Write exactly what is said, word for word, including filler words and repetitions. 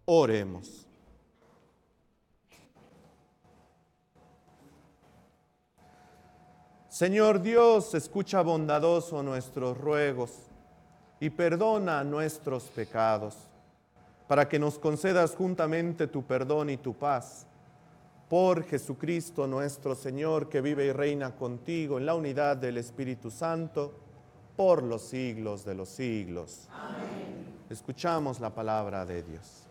Oremos. Señor Dios, escucha bondadoso nuestros ruegos y perdona nuestros pecados, para que nos concedas juntamente tu perdón y tu paz. Por Jesucristo nuestro Señor, que vive y reina contigo en la unidad del Espíritu Santo, por los siglos de los siglos. Amén. Escuchamos la palabra de Dios.